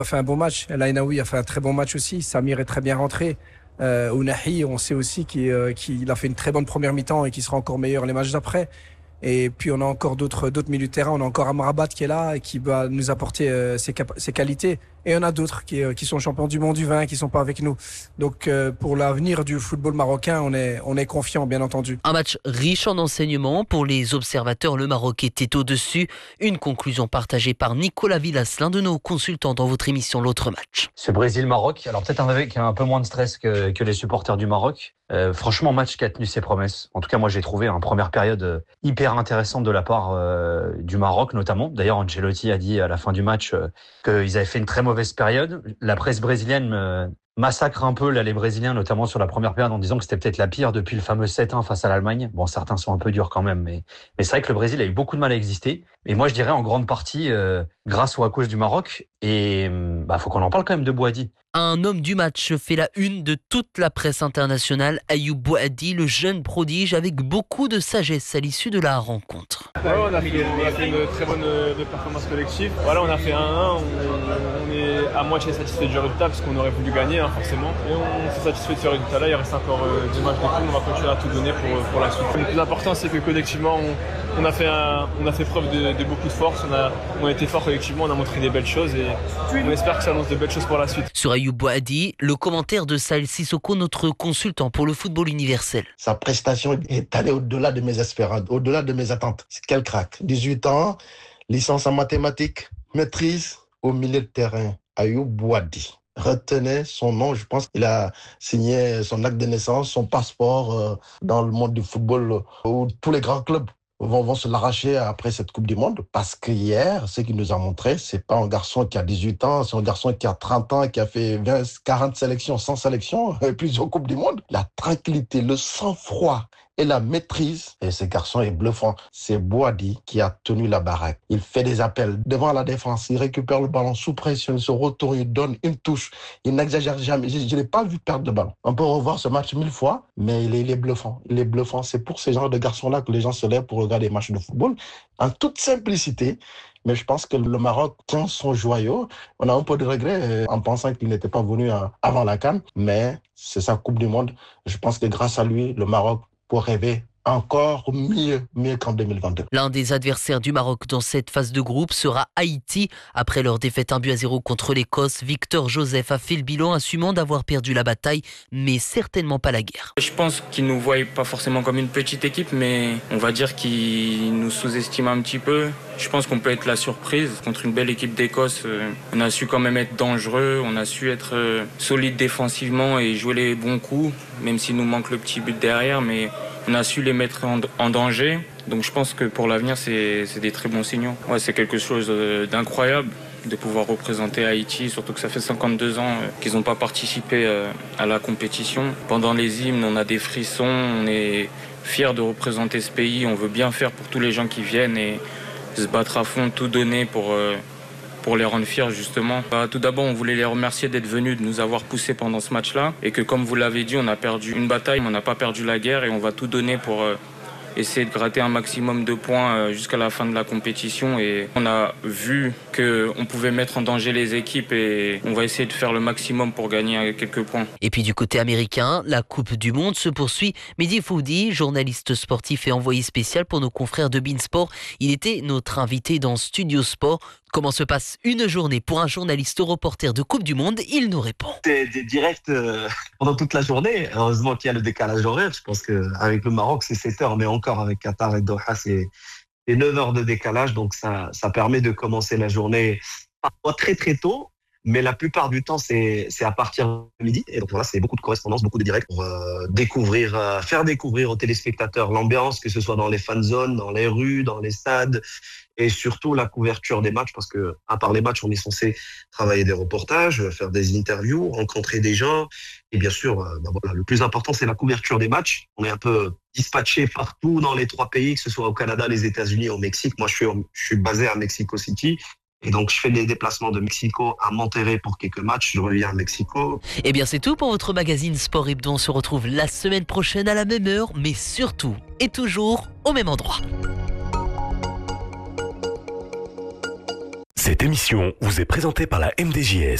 a fait un bon match. El Ainaoui a fait un très bon match aussi. Samir est très bien rentré. Ounahi, on sait aussi qu'il a fait une très bonne première mi-temps et qu'il sera encore meilleur les matchs d'après. Et puis on a encore d'autres milieux de terrain. On a encore Amrabat qui est là et qui va nous apporter ses qualités. Et on a d'autres qui sont champions du monde du vin, qui sont pas avec nous. Donc pour l'avenir du football marocain, on est confiant, bien entendu. Un match riche en enseignements. Pour les observateurs, le Maroc était au-dessus. Une conclusion partagée par Nicolas Villas, l'un de nos consultants dans votre émission L'Autre Match. Ce Brésil-Maroc, alors peut-être avec un peu moins de stress que les supporters du Maroc. Franchement, match qui a tenu ses promesses. En tout cas, moi, j'ai trouvé une première période hyper intéressante de la part du Maroc, notamment. D'ailleurs, Ancelotti a dit à la fin du match qu'ils avaient fait une très mauvaise période. La presse brésilienne massacre un peu là, les Brésiliens, notamment sur la première période, en disant que c'était peut-être la pire depuis le fameux 7-1 face à l'Allemagne. Bon, certains sont un peu durs quand même, mais c'est vrai que le Brésil a eu beaucoup de mal à exister. Et moi, je dirais en grande partie grâce ou à cause du Maroc. Et faut qu'on en parle quand même de Bouhaddi. Un homme du match fait la une de toute la presse internationale. Ayoub Bouhaddi, le jeune prodige, avec beaucoup de sagesse à l'issue de la rencontre. Ouais, on a fait une très bonne performance collective. Voilà, on a fait 1-1. On est à moitié satisfait du résultat parce qu'on aurait voulu gagner, forcément. Et on s'est satisfait de ce résultat-là. Il reste encore 10 matchs de poule. On va continuer à tout donner pour la suite. Le plus important, c'est que collectivement, on a fait preuve de beaucoup de force. On a été fort collectivement. On a montré des belles choses et on espère que ça annonce de belles choses pour la suite. Sur Ayoub Bouhaddi, le commentaire de Saël Sissoko, notre consultant pour le football universel. Sa prestation est allée au-delà de mes espérances, au-delà de mes attentes. C'est quel crack. 18 ans, licence en mathématiques, maîtrise au milieu de terrain. Ayoub Bouhaddi. Retenez son nom, je pense qu'il a signé son acte de naissance, son passeport dans le monde du football où tous les grands clubs vont se l'arracher après cette Coupe du Monde parce qu'hier, ce qu'il nous a montré, c'est pas un garçon qui a 18 ans, c'est un garçon qui a 30 ans, qui a fait 40 sélections, 100 sélections, et plusieurs Coupes du Monde. La tranquillité, le sang-froid et la maîtrise. Et ce garçon est bluffant. C'est Bouhaddi qui a tenu la baraque. Il fait des appels devant la défense, il récupère le ballon sous pression, il se retourne, il donne une touche. Il n'exagère jamais. Je ne l'ai pas vu perdre de ballon. On peut revoir ce match 1000 fois, mais il est bluffant. Il est bluffant. C'est pour ces genres de garçons-là que les gens se lèvent pour regarder les matchs de football. En toute simplicité, mais je pense que le Maroc tient son joyau. On a un peu de regret en pensant qu'il n'était pas venu avant la CAN, mais c'est sa Coupe du Monde. Je pense que grâce à lui, le Maroc pour rêver encore mieux qu'en 2022. L'un des adversaires du Maroc dans cette phase de groupe sera Haïti. Après leur défaite 1-0 contre l'Écosse, Victor Joseph a fait le bilan, assumant d'avoir perdu la bataille, mais certainement pas la guerre. Je pense qu'ils ne nous voient pas forcément comme une petite équipe, mais on va dire qu'ils nous sous-estiment un petit peu. Je pense qu'on peut être la surprise. Contre une belle équipe d'Écosse, on a su quand même être dangereux, on a su être solide défensivement et jouer les bons coups, même s'il nous manque le petit but derrière, mais on a su les mettre en danger. Donc je pense que pour l'avenir, c'est des très bons signaux. Ouais, c'est quelque chose d'incroyable de pouvoir représenter Haïti, surtout que ça fait 52 ans qu'ils n'ont pas participé à la compétition. Pendant les hymnes, on a des frissons, on est fiers de représenter ce pays, on veut bien faire pour tous les gens qui viennent et se battre à fond, tout donner pour les rendre fiers justement. Tout d'abord, on voulait les remercier d'être venus, de nous avoir poussés pendant ce match-là et que comme vous l'avez dit, on a perdu une bataille, mais on n'a pas perdu la guerre et on va tout donner pour essayer de gratter un maximum de points jusqu'à la fin de la compétition. Et on a vu qu'on pouvait mettre en danger les équipes et on va essayer de faire le maximum pour gagner quelques points. Et puis du côté américain, la Coupe du Monde se poursuit. Mehdi Foudi, journaliste sportif et envoyé spécial pour nos confrères de Beansport, il était notre invité dans Studio Sport. Comment se passe une journée pour un journaliste reporter de Coupe du Monde? Il nous répond. C'est des directs pendant toute la journée. Heureusement qu'il y a le décalage horaire. Je pense qu'avec le Maroc, c'est 7 heures, mais encore avec Qatar et Doha, c'est 9 heures de décalage. Donc ça permet de commencer la journée parfois très très tôt. Mais la plupart du temps, c'est à partir de midi. Et donc voilà, c'est beaucoup de correspondances, beaucoup de directs pour faire découvrir aux téléspectateurs l'ambiance, que ce soit dans les fan zones, dans les rues, dans les stades, et surtout la couverture des matchs, parce que à part les matchs, on est censé travailler des reportages, faire des interviews, rencontrer des gens. Et bien sûr, voilà, le plus important, c'est la couverture des matchs. On est un peu dispatché partout dans les 3 pays, que ce soit au Canada, les États-Unis, au Mexique. Moi, je suis basé à Mexico City. Et donc, je fais des déplacements de Mexico à Monterrey pour quelques matchs. Je reviens à Mexico. Eh bien, c'est tout pour votre magazine Sport Hebdo. On se retrouve la semaine prochaine à la même heure, mais surtout et toujours au même endroit. Cette émission vous est présentée par la MDJS.